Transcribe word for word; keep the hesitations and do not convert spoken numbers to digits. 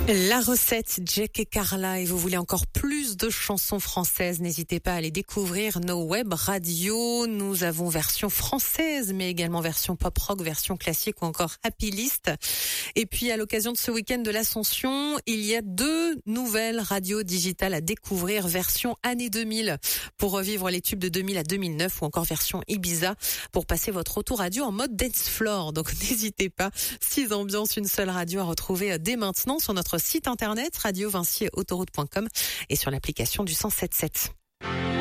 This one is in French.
La recette Jack et Carla, et vous voulez encore plus de chansons françaises, n'hésitez pas à aller découvrir nos web radios. Nous avons version française, mais également version pop rock, version classique ou encore happy list. Et puis à l'occasion de ce week-end de l'Ascension, il y a deux nouvelles radios digitales à découvrir, version année deux mille pour revivre les tubes de deux mille à deux mille neuf, ou encore version Ibiza pour passer votre autoradio en mode dance floor. Donc n'hésitez pas, six ambiances, une seule radio à retrouver dès maintenant sur notre site internet radio vinci autoroute point com et sur l'application du cent soixante-dix-sept.